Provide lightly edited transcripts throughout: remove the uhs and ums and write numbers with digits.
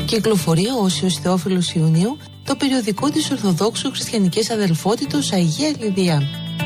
Κυκλοφορεί ο Όσιος Θεόφιλος Ιουνίου το περιοδικό της Ορθοδόξου Χριστιανικής Αδελφότητος Αγία Λιδία.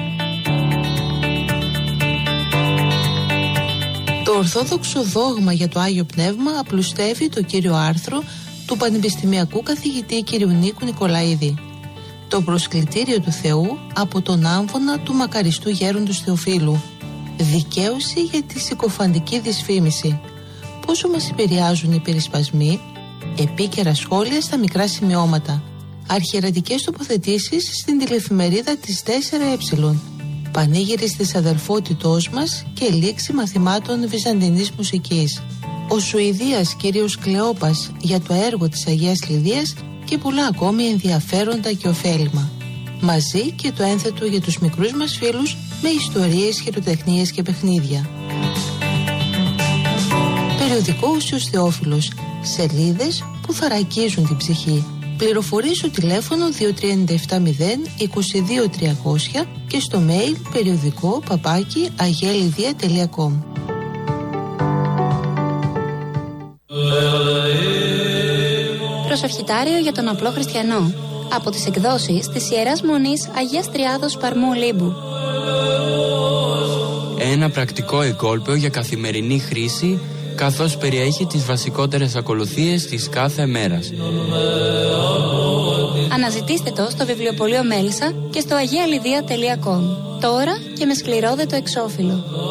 Το Ορθόδοξο δόγμα για το Άγιο Πνεύμα απλουστεύει το κύριο άρθρο του Πανεπιστημιακού Καθηγητή κ. Νίκου Νικολαίδη. Το προσκλητήριο του Θεού από τον άμφωνα του μακαριστού γέροντος Θεοφίλου. Δικαίωση για τη συκοφαντική δυσφήμιση. Πόσο μας επηρεάζουν οι περισπασμοί. Επίκαιρα σχόλια στα μικρά σημειώματα. Αρχιερατικές τοποθετήσεις στην τηλεφημερίδα της 4Ε. Πανήγυρη της αδελφότητός μας και λήξη μαθημάτων βυζαντινής μουσικής. Ο Σουηδίας κύριος Κλεόπας για το έργο της Αγίας Λιδίας και πολλά ακόμη ενδιαφέροντα και ωφέλιμα. Μαζί και το ένθετο για τους μικρούς μας φίλους με ιστορίες, χειροτεχνίες και παιχνίδια. Περιοδικό Όσιος Θεόφιλος. Σελίδες που θωρακίζουν την ψυχή. Πληροφορίες στο τηλέφωνο 2390 22300 και στο mail περιοδικό@agialidea.com. Προσευχητάριο για τον απλό χριστιανό. Από τις εκδόσεις της Ιεράς Μονής Αγίας Τριάδος Παρμού Λίμπου. Ένα πρακτικό εγκόλπιο για καθημερινή χρήση, καθώς περιέχει τις βασικότερες ακολουθίες της κάθε μέρας. Αναζητήστε το στο βιβλιοπωλείο Μέλισσα και στο agialidea.com. Τώρα και με σκληρόδετο εξώφυλλο.